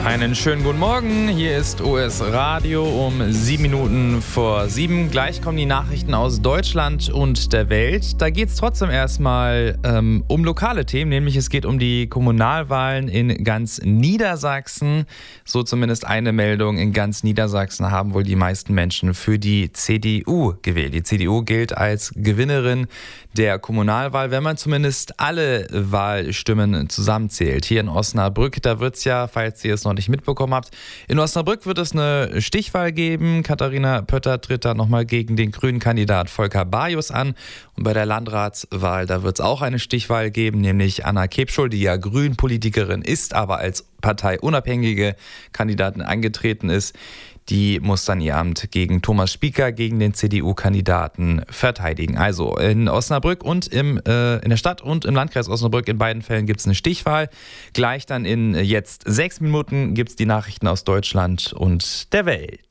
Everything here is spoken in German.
Einen schönen guten Morgen, hier ist OS Radio um 7:07. Gleich kommen die Nachrichten aus Deutschland und der Welt. Da geht es trotzdem erstmal um lokale Themen, nämlich es geht um die Kommunalwahlen in ganz Niedersachsen. So zumindest eine Meldung, in ganz Niedersachsen haben wohl die meisten Menschen für die CDU gewählt. Die CDU gilt als Gewinnerin der Kommunalwahl, wenn man zumindest alle Wahlstimmen zusammenzählt. Hier in Osnabrück, da wird es ja, falls ihr es noch nicht mitbekommen habt, in Osnabrück wird es eine Stichwahl geben. Katharina Pötter tritt da nochmal gegen den grünen Kandidat Volker Bajus an. Und bei der Landratswahl, da wird es auch eine Stichwahl geben, nämlich Anna Kebschul, die ja Grünpolitikerin ist, aber als parteiunabhängige Kandidatin angetreten ist. Die muss dann ihr Amt gegen Thomas Spieker, gegen den CDU-Kandidaten verteidigen. Also in Osnabrück und in der Stadt und im Landkreis Osnabrück, in beiden Fällen gibt es eine Stichwahl. Gleich dann in jetzt 6 Minuten gibt es die Nachrichten aus Deutschland und der Welt.